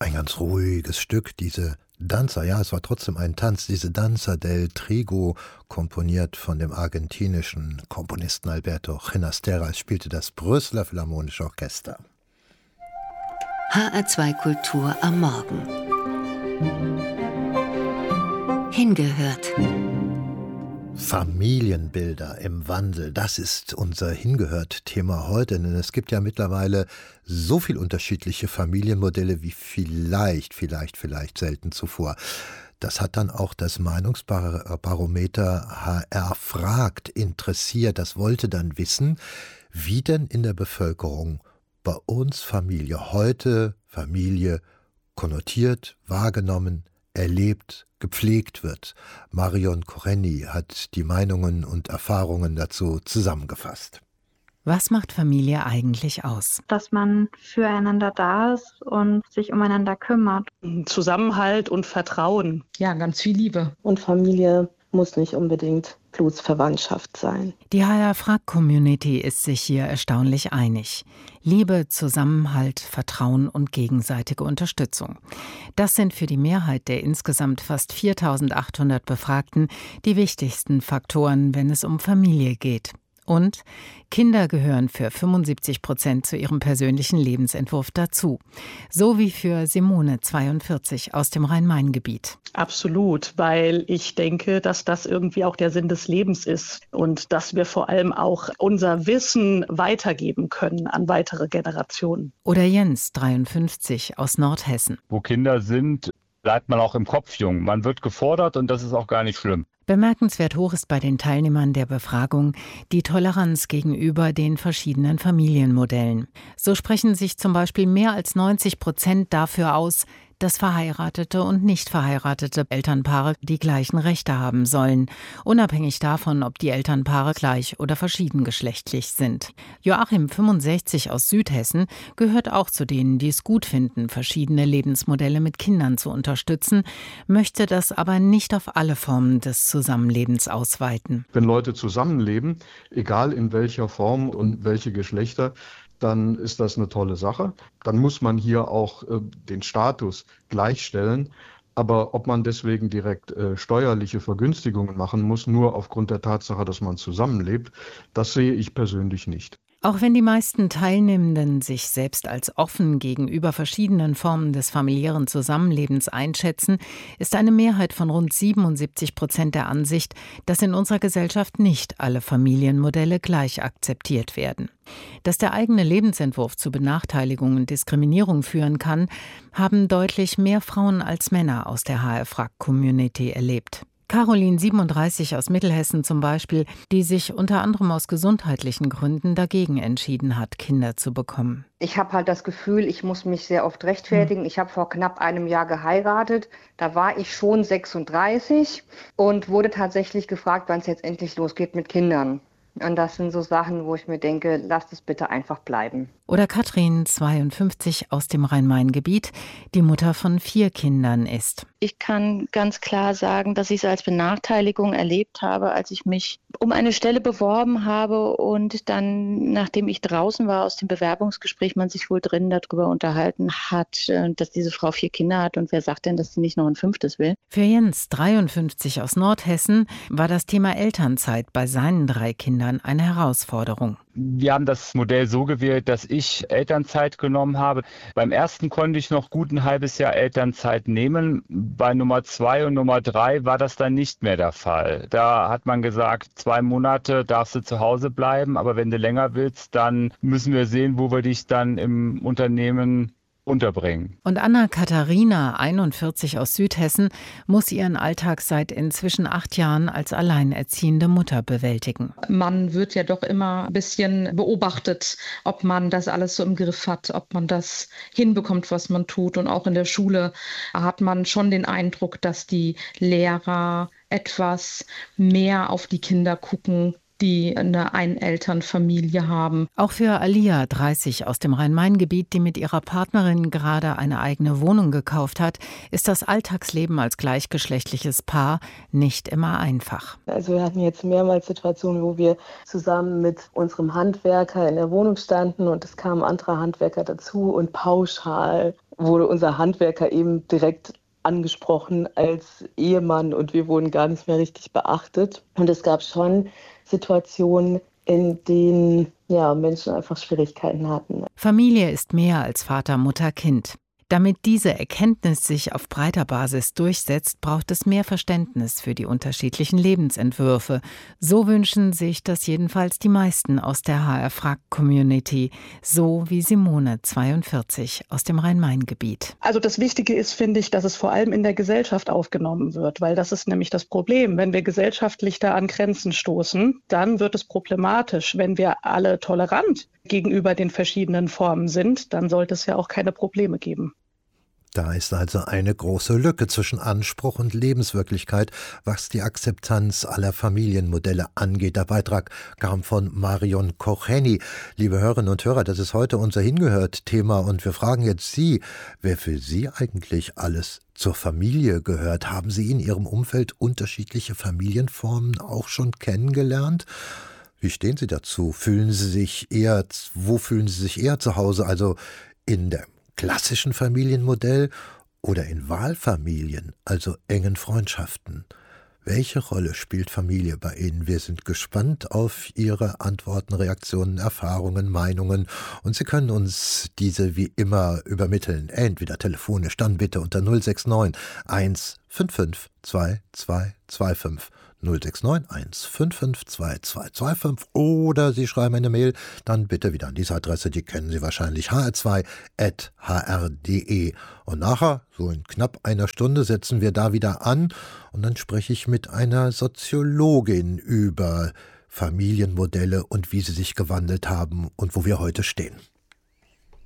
Ein ganz ruhiges Stück, diese Danza, ja, es war trotzdem ein Tanz, diese Danza del Trigo, komponiert von dem argentinischen Komponisten Alberto Ginastera. Es spielte das Brüsseler Philharmonische Orchester. HR2 Kultur am Morgen. Hingehört. Familienbilder im Wandel, das ist unser Hingehört-Thema heute, denn es gibt ja mittlerweile so viel unterschiedliche Familienmodelle wie vielleicht selten zuvor. Das hat dann auch das Meinungsbarometer HR fragt, interessiert, das wollte dann wissen, wie denn in der Bevölkerung bei uns Familie konnotiert, wahrgenommen, erlebt, gepflegt wird. Marion Koreny hat die Meinungen und Erfahrungen dazu zusammengefasst. Was macht Familie eigentlich aus? Dass man füreinander da ist und sich umeinander kümmert. Zusammenhalt und Vertrauen. Ja, ganz viel Liebe. Und Familie muss nicht unbedingt Blutsverwandtschaft sein. Die HR-Frag-Community ist sich hier erstaunlich einig. Liebe, Zusammenhalt, Vertrauen und gegenseitige Unterstützung. Das sind für die Mehrheit der insgesamt fast 4.800 Befragten die wichtigsten Faktoren, wenn es um Familie geht. Und Kinder gehören für 75% zu ihrem persönlichen Lebensentwurf dazu. So wie für Simone, 42, aus dem Rhein-Main-Gebiet. Absolut, weil ich denke, dass das irgendwie auch der Sinn des Lebens ist und dass wir vor allem auch unser Wissen weitergeben können an weitere Generationen. Oder Jens, 53, aus Nordhessen. Wo Kinder sind, bleibt man auch im Kopf jung. Man wird gefordert und das ist auch gar nicht schlimm. Bemerkenswert hoch ist bei den Teilnehmern der Befragung die Toleranz gegenüber den verschiedenen Familienmodellen. So sprechen sich zum Beispiel mehr als 90% dafür aus, dass verheiratete und nicht verheiratete Elternpaare die gleichen Rechte haben sollen, unabhängig davon, ob die Elternpaare gleich- oder verschiedengeschlechtlich sind. Joachim, 65, aus Südhessen, gehört auch zu denen, die es gut finden, verschiedene Lebensmodelle mit Kindern zu unterstützen, möchte das aber nicht auf alle Formen des Zusammenlebens ausweiten. Wenn Leute zusammenleben, egal in welcher Form und welche Geschlechter, dann ist das eine tolle Sache. Dann muss man hier auch den Status gleichstellen. Aber ob man deswegen direkt steuerliche Vergünstigungen machen muss, nur aufgrund der Tatsache, dass man zusammenlebt, das sehe ich persönlich nicht. Auch wenn die meisten Teilnehmenden sich selbst als offen gegenüber verschiedenen Formen des familiären Zusammenlebens einschätzen, ist eine Mehrheit von rund 77% der Ansicht, dass in unserer Gesellschaft nicht alle Familienmodelle gleich akzeptiert werden. Dass der eigene Lebensentwurf zu Benachteiligung und Diskriminierung führen kann, haben deutlich mehr Frauen als Männer aus der HR-Frag-Community erlebt. Caroline, 37, aus Mittelhessen zum Beispiel, die sich unter anderem aus gesundheitlichen Gründen dagegen entschieden hat, Kinder zu bekommen. Ich habe halt das Gefühl, ich muss mich sehr oft rechtfertigen. Ich habe vor knapp einem Jahr geheiratet. Da war ich schon 36 und wurde tatsächlich gefragt, wann es jetzt endlich losgeht mit Kindern. Und das sind so Sachen, wo ich mir denke, lasst es bitte einfach bleiben. Oder Katrin, 52, aus dem Rhein-Main-Gebiet, die Mutter von 4 Kindern ist. Ich kann ganz klar sagen, dass ich es als Benachteiligung erlebt habe, als ich mich um eine Stelle beworben habe und dann, nachdem ich draußen war aus dem Bewerbungsgespräch, man sich wohl drin darüber unterhalten hat, dass diese Frau 4 Kinder hat und wer sagt denn, dass sie nicht noch ein 5. will. Für Jens, 53, aus Nordhessen, war das Thema Elternzeit bei seinen 3 Kindern eine Herausforderung. Wir haben das Modell so gewählt, dass ich Elternzeit genommen habe. Beim ersten konnte ich noch gut ein halbes Jahr Elternzeit nehmen. Bei Nummer 2 und Nummer 3 war das dann nicht mehr der Fall. Da hat man gesagt, 2 Monate darfst du zu Hause bleiben, aber wenn du länger willst, dann müssen wir sehen, wo wir dich dann im Unternehmen unterbringen. Und Anna-Katharina, 41, aus Südhessen, muss ihren Alltag seit inzwischen 8 Jahren als alleinerziehende Mutter bewältigen. Man wird ja doch immer ein bisschen beobachtet, ob man das alles so im Griff hat, ob man das hinbekommt, was man tut. Und auch in der Schule hat man schon den Eindruck, dass die Lehrer etwas mehr auf die Kinder gucken, die eine Einelternfamilie haben. Auch für Alia, 30, aus dem Rhein-Main-Gebiet, die mit ihrer Partnerin gerade eine eigene Wohnung gekauft hat, ist das Alltagsleben als gleichgeschlechtliches Paar nicht immer einfach. Also wir hatten jetzt mehrmals Situationen, wo wir zusammen mit unserem Handwerker in der Wohnung standen und es kamen andere Handwerker dazu und pauschal wurde unser Handwerker eben direkt angesprochen als Ehemann und wir wurden gar nicht mehr richtig beachtet. Und es gab schon Situationen, in denen Menschen einfach Schwierigkeiten hatten. Familie ist mehr als Vater, Mutter, Kind. Damit diese Erkenntnis sich auf breiter Basis durchsetzt, braucht es mehr Verständnis für die unterschiedlichen Lebensentwürfe. So wünschen sich das jedenfalls die meisten aus der HR-Frag-Community, so wie Simone, 42, aus dem Rhein-Main-Gebiet. Also das Wichtige ist, finde ich, dass es vor allem in der Gesellschaft aufgenommen wird, weil das ist nämlich das Problem. Wenn wir gesellschaftlich da an Grenzen stoßen, dann wird es problematisch. Wenn wir alle tolerant gegenüber den verschiedenen Formen sind, dann sollte es ja auch keine Probleme geben. Da ist also eine große Lücke zwischen Anspruch und Lebenswirklichkeit, was die Akzeptanz aller Familienmodelle angeht. Der Beitrag kam von Marion Kocheni. Liebe Hörerinnen und Hörer, das ist heute unser Hingehört-Thema und wir fragen jetzt Sie, wer für Sie eigentlich alles zur Familie gehört. Haben Sie in Ihrem Umfeld unterschiedliche Familienformen auch schon kennengelernt? Wie stehen Sie dazu? Wo fühlen Sie sich eher zu Hause? Also in dem klassischen Familienmodell oder in Wahlfamilien, also engen Freundschaften? Welche Rolle spielt Familie bei Ihnen? Wir sind gespannt auf Ihre Antworten, Reaktionen, Erfahrungen, Meinungen und Sie können uns diese wie immer übermitteln. Entweder telefonisch, dann bitte unter 069 155 2225. 069 155 2225 oder Sie schreiben eine Mail, dann bitte wieder an diese Adresse, die kennen Sie wahrscheinlich, hr2@hr.de. Und nachher, so in knapp einer Stunde, setzen wir da wieder an und dann spreche ich mit einer Soziologin über Familienmodelle und wie sie sich gewandelt haben und wo wir heute stehen.